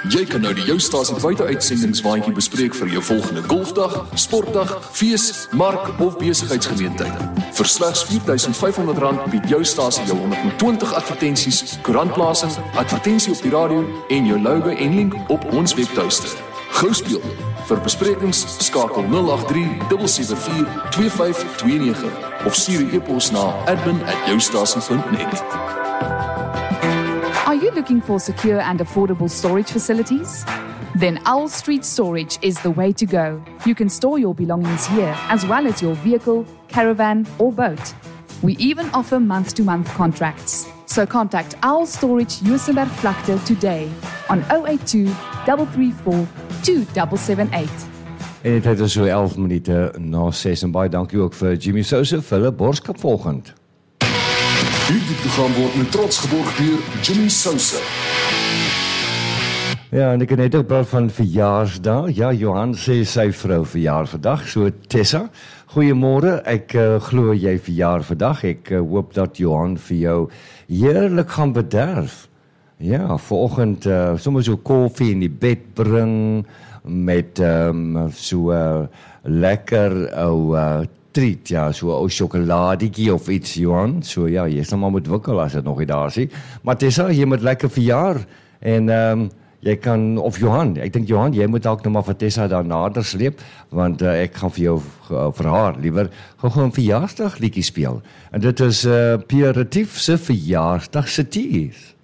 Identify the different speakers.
Speaker 1: Jy kan nou die Joustasie buiteuitsendings-waandjie bespreek vir jou volgende golfdag, sportdag, fees, mark of besigheidsgeleentheid. Vir slegs R4,500 bied Joustasie jou 120 advertensies, koerantplasing, advertensie op die radio en jou logo en link op ons webtuiste. Gou speel. Vir besprekings skakel 083 774 2529 of stuur 'n e-pos na admin@joustasie.net.
Speaker 2: Are you looking for secure and affordable storage facilities? Then Owl Street Storage is the way to go. You can store your belongings here, as well as your vehicle, caravan, or boat. We even offer month-to-month contracts. So contact Owl Storage Juisenberg Vlakte today on 082 334 2778.
Speaker 3: En dit is so 11 minute na 6 en baie dankie ook vir Jimmy Sousa vir hulle borskap volgend.
Speaker 1: Hierdie program word met trots geborg deur Jimmy Sousa.
Speaker 3: Ja, en ek het net ook praat van verjaarsdag. Ja, Johan sê sy vrou verjaar vandag, so Tessa. Goeiemôre, ek glo jy verjaar vandag. Ek hoop dat Johan vir jou heerlik gaan bederf. Ja, vanoggend sommer so koffie in die bed bring met so lekker ou treat, ja, so 'n ou sjokoladietjie of iets, Johan. So ja, jy sal maar moet wikkel as dit nog nie daar is nie. Maar Tessa, jy moet lekker verjaar en jy kan, of Johan, ek dink Johan, jy moet dalk nog maar vir Tessa daar nader sleep, want ek gaan vir jou, vir haar liewer, gewoon verjaarsdag liedjie speel. En dit is Pierre Retief se verjaarsdag se tees.